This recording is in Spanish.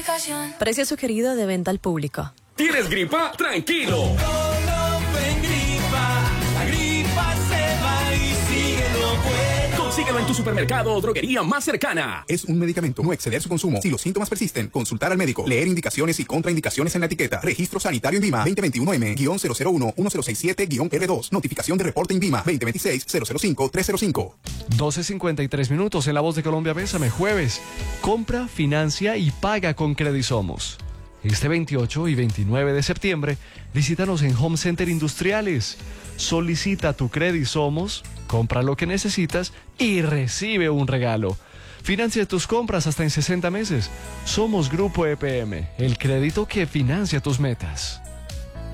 aplicación. Precio sugerido de venta al público. ¿Tienes gripa? ¡Tranquilo! Colofen gripa, la gripa se va y síguelo pues. Consíguelo en tu supermercado o droguería más cercana. Es un medicamento, no exceder su consumo. Si los síntomas persisten, consultar al médico. Leer indicaciones y contraindicaciones en la etiqueta. Registro Sanitario INVIMA 2021M-001-10667-R2. Notificación de reporte INVIMA 2026-005-305. 12:53 en La Voz de Colombia. Bésame, jueves. Compra, financia y paga con Credisomos. Este 28 y 29 de septiembre, visítanos en Home Center Industriales. Solicita tu Credisomos, compra lo que necesitas y recibe un regalo. Financia tus compras hasta en 60 meses. Somos Grupo EPM, el crédito que financia tus metas.